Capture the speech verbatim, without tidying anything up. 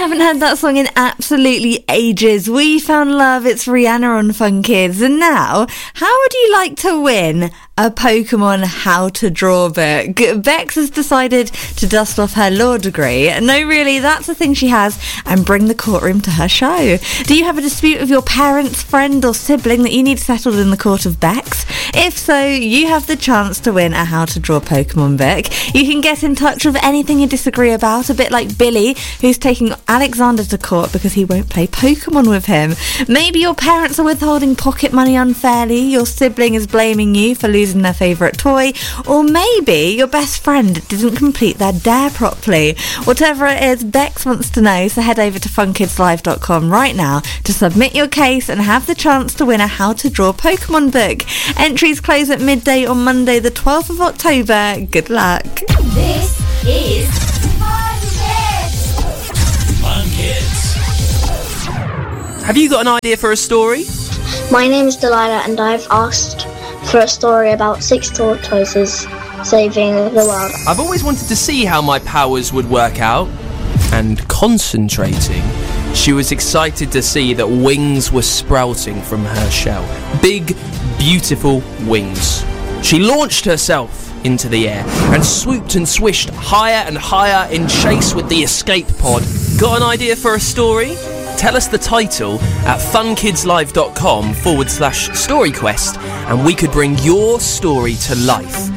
haven't heard that song in absolutely ages. We Found Love, it's Rihanna on Fun Kids. And now, how would you like to win a Pokemon How to Draw book? Bex has decided to dust off her law degree. No, really, that's the thing she has, and bring the courtroom to her show. Do you have a dispute with your parents, friend or sibling that you need settled in the court of Bex? If so, you have the chance to win a How to Draw Pokemon book. You can get in touch with anything you disagree about, a bit like Billy, who's taking Alexander to court because he won't play Pokemon with him. Maybe your parents are withholding pocket money unfairly, your sibling is blaming you for losing their favourite toy, or maybe your best friend didn't complete their dare properly. Whatever it is, Bex wants to know, so head over to fun kids live dot com right now to submit your case and have the chance to win a How to Draw Pokemon book. Entries close at midday on Monday the twelfth of October. Good luck. This is Fun Kids. Fun Kids. Have you got an idea for a story? My name is Delilah and I've asked for a story about six tortoises saving the world. I've always wanted to see how my powers would work out. And concentrating, she was excited to see that wings were sprouting from her shell. Big, beautiful wings. She launched herself into the air and swooped and swished higher and higher in chase with the escape pod. Got an idea for a story? Tell us the title at funkidslive.com forward slash story quest and we could bring your story to life.